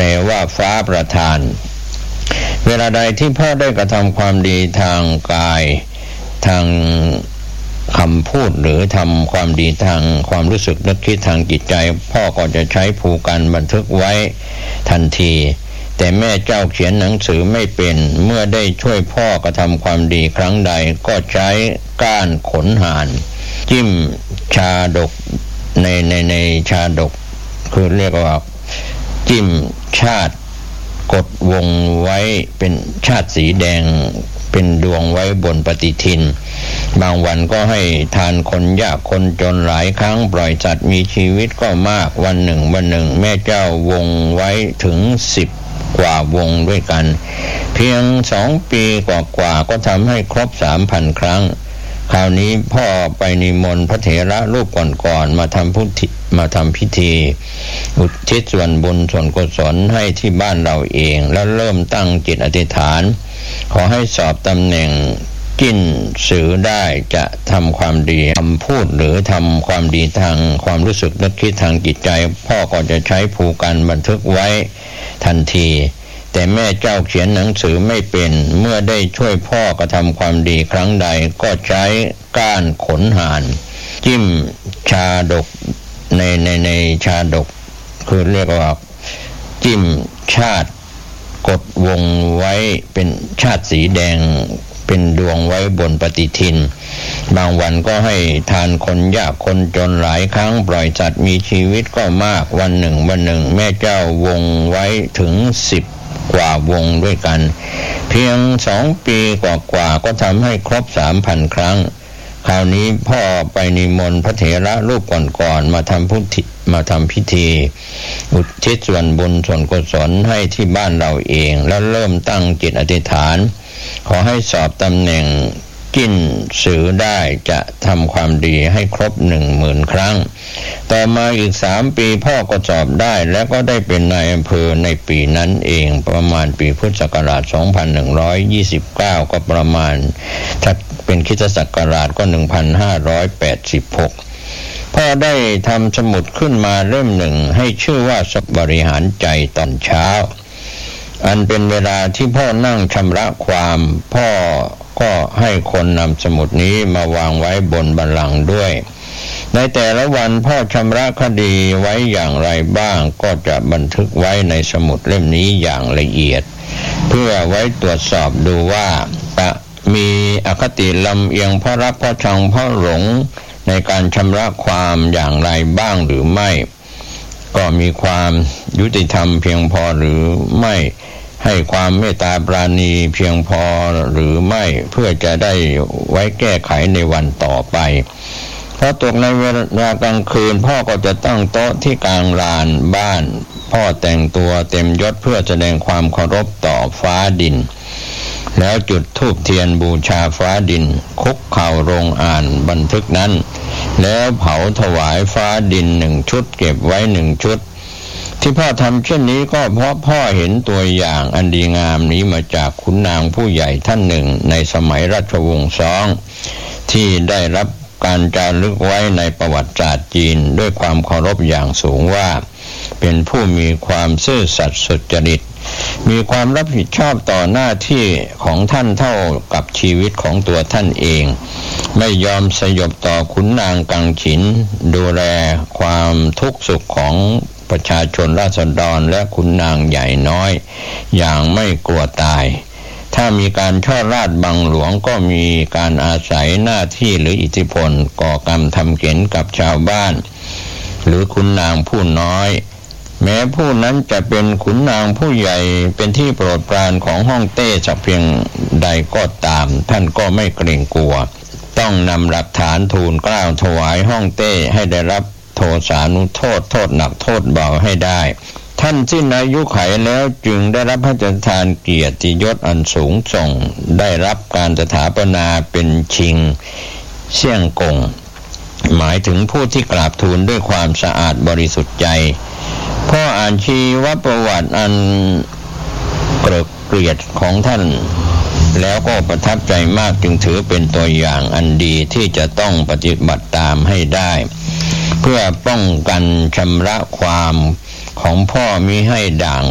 ลว่าฟ้าประทานเวลาใดที่พ่อได้กระทำความดีทางกายทางคำพูดหรือทำความดีทางความรู้สึกนึกคิดทางจิตใจพ่อก็จะใช้ภูกันบันทึกไว้ทันทีแต่แม่เจ้าเขียนหนังสือไม่เป็นเมื่อได้ช่วยพ่อกระทำความดีครั้งใดก็ใช้ก้านขนห่านจิ้มชาดกในชาดกคือเรียกว่าจิ้มชาติกดวงไว้เป็นชาติสีแดงเป็นดวงไว้บนปฏิทินบางวันก็ให้ทานคนยากคนจนหลายครั้งปล่อยสัตว์มีชีวิตก็มากวันหนึ่งแม่เจ้าวงไว้ถึง10 กว่าวงด้วยกันเพียง2 ปีกว่าก็ทำให้ครบ 3,000 ครั้งคราวนี้พ่อไปนิมนต์พระเถระรูปก่อนๆมาทำพิธีอุทิศส่วนบุญส่วนกุศลให้ที่บ้านเราเองแล้วเริ่มตั้งจิตอธิษฐานขอให้สอบตำแหน่งจิ้นสื่อได้จะทำความดีคำพูดหรือทำความดีทางความรู้สึกนึกคิดทางจิตใจพ่อก็จะใช้ภูกันบันทึกไว้ทันทีแต่แม่เจ้าเขียนหนังสือไม่เป็นเมื่อได้ช่วยพ่อกระทำความดีครั้งใดก็ใช้ก้านขนห่านจิ้มชาดกในชาดกคือเรียกว่าจิ้มชาติกดวงไว้เป็นชาติสีแดงเป็นดวงไว้บนปฏิทินบางวันก็ให้ทานคนยากคนจนหลายครั้งปล่อยสัตว์มีชีวิตก็มากวันหนึ่งแม่เจ้าวงไว้ถึง10 กว่าวงด้วยกันเพียง2 ปีกว่าก็ทำให้ครบ 3,000 ครั้งคราวนี้พ่อไปนิมนต์พระเถระรูปก่อนๆมาทำพิธีอุทิศส่วนบุญส่วนกุศลให้ที่บ้านเราเองแล้วเริ่มตั้งจิตอธิษฐานขอให้สอบตำแหน่งจิ้นสื่อได้จะทำความดีให้ครบ 10,000 ครั้งต่อมาอีก3 ปีพ่อก็สอบได้แล้วก็ได้เป็นนายอำเภอในปีนั้นเองประมาณปีพุทธศักราช 2129 ก็ประมาณถ้าเป็นคริสตศักราชก็ 1586 พ่อได้ทำสมุดขึ้นมาเล่มหนึ่งให้ชื่อว่าบริหารใจตอนเช้าอันเป็นเวลาที่พ่อนั่งชำระความพ่อก็ให้คนนำสมุดนี้มาวางไว้บนบัลลังก์ด้วยในแต่ละวันพ่อชำระคดีไว้อย่างไรบ้างก็จะบันทึกไว้ในสมุดเล่มนี้อย่างละเอียดเพื่อไว้ตรวจสอบดูว่ามีอคติลำเอียงเพราะรักเพราะชังเพราะหลงในการชำระความอย่างไรบ้างหรือไม่ก็มีความยุติธรรมเพียงพอหรือไม่ให้ความเมตตาปราณีเพียงพอหรือไม่เพื่อจะได้ไว้แก้ไขในวันต่อไปพอตกในเวลากลางคืนพ่อก็จะตั้งโต๊ะที่กลางลานบ้านพ่อแต่งตัวเต็มยศเพื่อแสดงความเคารพต่อฟ้าดินแล้วจุดธูปเทียนบูชาฟ้าดินคุกเข่าลงอ่านบันทึกนั้นแล้วเผาถวายฟ้าดิน1 ชุดเก็บไว้1 ชุดที่พ่อทำเช่นนี้ก็เพราะพ่อเห็นตัวอย่างอันดีงามนี้มาจากขุนนางผู้ใหญ่ท่านหนึ่งในสมัยราชวงศ์ซองที่ได้รับการจารึกไว้ในประวัติศาสตร์จีนด้วยความเคารพอย่างสูงว่าเป็นผู้มีความซื่อสัตย์สุจริตมีความรับผิดชอบต่อหน้าที่ของท่านเท่ากับชีวิตของตัวท่านเองไม่ยอมสยบต่อขุนนางกังฉินดูแลความทุกข์สุขของประชาชนราษฎรและขุนนางใหญ่น้อยอย่างไม่กลัวตายถ้ามีการช่อราดบังหลวงก็มีการอาศัยหน้าที่หรืออิทธิพลก่อกรรมทำเข็ญกับชาวบ้านหรือขุนนางผู้น้อยแม้ผู้นั้นจะเป็นขุนนางผู้ใหญ่เป็นที่โปรดปรานของฮ่องเต้สักเพียงใดก็ตามท่านก็ไม่เกรงกลัวต้องนำหลักฐานทูลเกล้าถวายฮ่องเต้ให้ได้รับโทษานุโทษโทษหนักโทษเบาให้ได้ท่านสิ้นอายุขัยแล้วจึงได้รับพระราชทานเกียรติยศอันสูงส่งได้รับการสถาปนาเป็นชิงเซี่ยงกงหมายถึงผู้ที่กราบทูลด้วยความสะอาดบริสุทธิ์ใจพ่ออ่านชีวประวัติอันเกลียดของท่านแล้วก็ประทับใจมากจึงถือเป็นตัวอย่างอันดีที่จะต้องปฏิบัติตามให้ได้เพื่อป้องกันชำระความของพ่อมิให้ด่าง